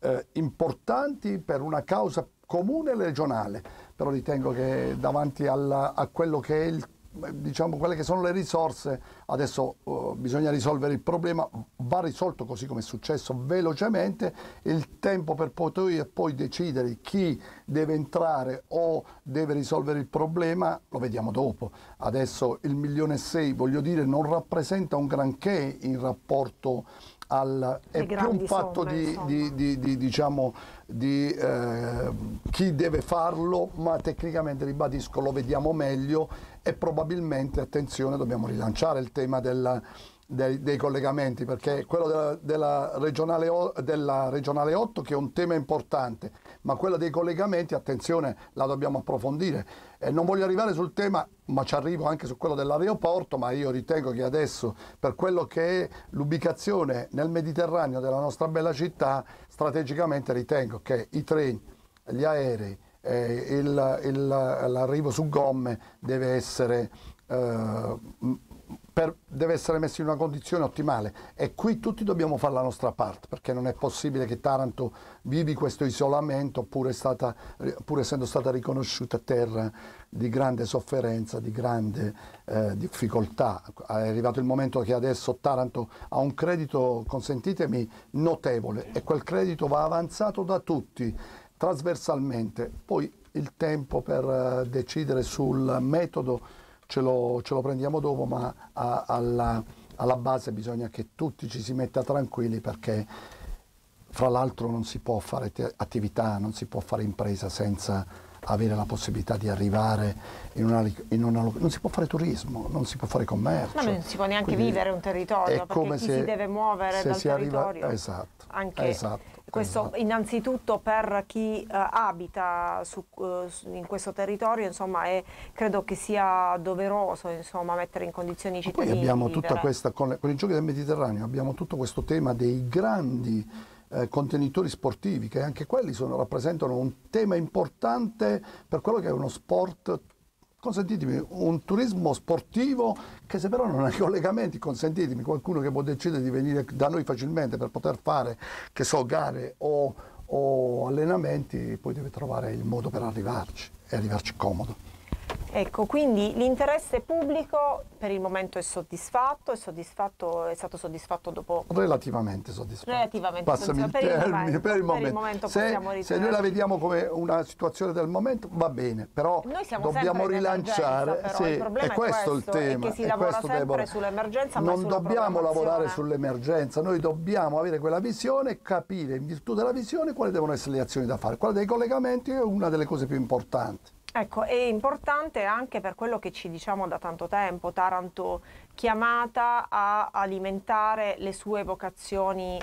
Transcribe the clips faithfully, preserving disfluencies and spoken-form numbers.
eh, importanti per una causa comune e regionale, però ritengo che davanti alla, a quello che è il diciamo quelle che sono le risorse, adesso uh, bisogna risolvere il problema, va risolto così come è successo velocemente, il tempo per poter poi decidere chi deve entrare o deve risolvere il problema lo vediamo dopo. Adesso il milione e sei, voglio dire, non rappresenta un granché in rapporto al, è più un fatto somme, di, di, di, di, diciamo, di eh, chi deve farlo, ma tecnicamente, ribadisco, lo vediamo meglio e probabilmente, attenzione, dobbiamo rilanciare il tema della, dei, dei collegamenti, perché quello della, della, regionale, della regionale otto, che è un tema importante, ma quello dei collegamenti, attenzione, la dobbiamo approfondire. E non voglio arrivare sul tema, ma ci arrivo anche su quello dell'aeroporto, ma io ritengo che adesso, per quello che è l'ubicazione nel Mediterraneo della nostra bella città, strategicamente ritengo che i treni, gli aerei, eh, il, il, l'arrivo su gomme deve essere, eh, per, deve essere messo in una condizione ottimale, e qui tutti dobbiamo fare la nostra parte, perché non è possibile che Taranto vivi questo isolamento pur, è stata, pur essendo stata riconosciuta terra di grande sofferenza, di grande eh, difficoltà. È arrivato il momento che adesso Taranto ha un credito, consentitemi, notevole, e quel credito va avanzato da tutti trasversalmente. Poi il tempo per uh, decidere sul metodo ce lo, ce lo prendiamo dopo, ma a, alla, alla base bisogna che tutti ci si metta tranquilli, perché fra l'altro non si può fare attività, non si può fare impresa senza avere la possibilità di arrivare in una, in una non si può fare turismo, non si può fare commercio. Ma non si può neanche Quindi vivere un territorio, perché chi si deve muovere dal territorio. Arriva, esatto, anche esatto. Questo esatto. innanzitutto per chi uh, abita su, uh, in questo territorio, insomma, è, credo che sia doveroso, insomma, mettere in condizioni i cittadini. Poi abbiamo di tutta questa, con, le, con i giochi del Mediterraneo, abbiamo tutto questo tema dei grandi eh, contenitori sportivi, che anche quelli sono, rappresentano un tema importante per quello che è uno sport. Consentitemi, un turismo sportivo che, se però non ha i collegamenti, consentitemi, qualcuno che può decidere di venire da noi facilmente per poter fare, che so, gare o, o allenamenti, poi deve trovare il modo per arrivarci e arrivarci comodo. Ecco, quindi l'interesse pubblico per il momento è soddisfatto, è, soddisfatto, è stato soddisfatto dopo... Relativamente soddisfatto. Relativamente Passami soddisfatto. il Per, termine, il momento, per il momento. Per il momento se, se noi la vediamo come una situazione del momento, va bene, però dobbiamo rilanciare. Però sì, il problema è questo, è questo il tema. è che si lavora sempre devo... sull'emergenza, non ma dobbiamo lavorare sull'emergenza, noi dobbiamo avere quella visione e capire, in virtù della visione, quali devono essere le azioni da fare. Quella dei collegamenti è una delle cose più importanti. Ecco, è importante anche per quello che ci diciamo da tanto tempo, Taranto chiamata a alimentare le sue vocazioni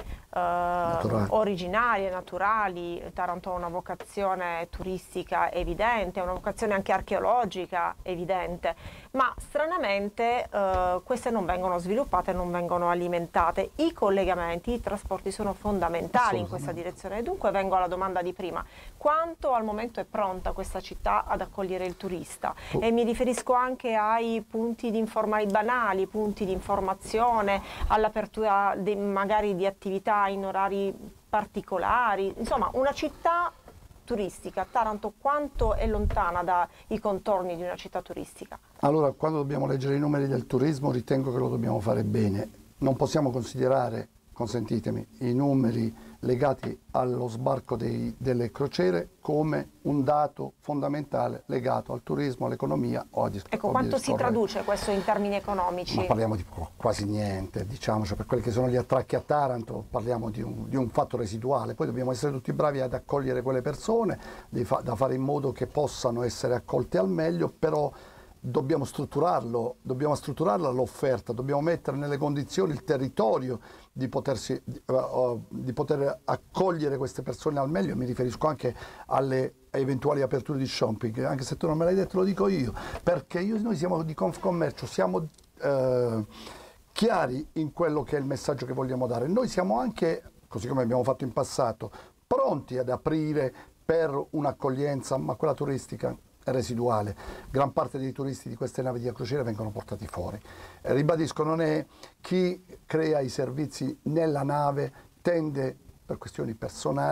eh, originarie, naturali. Taranto ha una vocazione turistica evidente, una vocazione anche archeologica evidente, ma stranamente eh, queste non vengono sviluppate, non vengono alimentate. I collegamenti, i trasporti sono fondamentali in questa direzione, e dunque vengo alla domanda di prima: quanto al momento è pronta questa città ad accogliere il turista? Oh. E mi riferisco anche ai punti di informazione banali, punti di informazione, all'apertura magari di attività in orari particolari, insomma una città turistica. Taranto quanto è lontana dai contorni di una città turistica? Allora, quando dobbiamo leggere i numeri del turismo, ritengo che lo dobbiamo fare bene. Non possiamo considerare, consentitemi, i numeri legati allo sbarco dei, delle crociere come un dato fondamentale legato al turismo, all'economia o a discorrere. Ecco, quanto si traduce questo in termini economici? Ma parliamo di quasi niente, diciamo, cioè per quelli che sono gli attracchi a Taranto parliamo di un, di un fatto residuale. Poi dobbiamo essere tutti bravi ad accogliere quelle persone, fa, da fare in modo che possano essere accolte al meglio, però dobbiamo strutturarlo, dobbiamo strutturarla l'offerta, dobbiamo mettere nelle condizioni il territorio di, potersi, di, uh, di poter accogliere queste persone al meglio. Mi riferisco anche alle eventuali aperture di shopping, anche se tu non me l'hai detto, lo dico io, perché io, noi siamo di Confcommercio, siamo uh, chiari in quello che è il messaggio che vogliamo dare. Noi siamo anche, così come abbiamo fatto in passato, pronti ad aprire per un'accoglienza, ma quella turistica residuale. Gran parte dei turisti di queste navi da crociera vengono portati fuori. Eh, ribadisco, non è chi crea i servizi nella nave tende, per questioni personali,